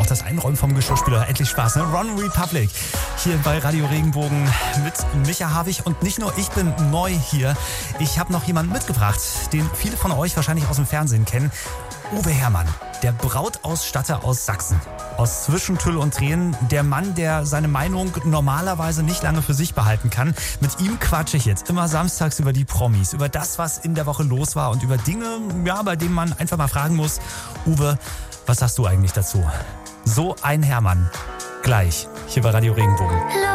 auch das Einräumen vom Geschirrspüler. Endlich Spaß, ne? Ron Republic hier bei Radio Regenbogen mit Micha Havig. Und nicht nur ich bin neu hier. Ich habe noch jemanden mitgebracht, den viele von euch wahrscheinlich aus dem Fernsehen kennen. Uwe Herrmann, der Brautausstatter aus Sachsen. Aus Zwischen Tüll und Tränen, der Mann, der seine Meinung normalerweise nicht lange für sich behalten kann. Mit ihm quatsche ich jetzt immer samstags über die Promis, über das, was in der Woche los war und über Dinge, ja, bei denen man einfach mal fragen muss, Uwe, was sagst du eigentlich dazu? So ein Herrmann. Gleich hier bei Radio Regenbogen.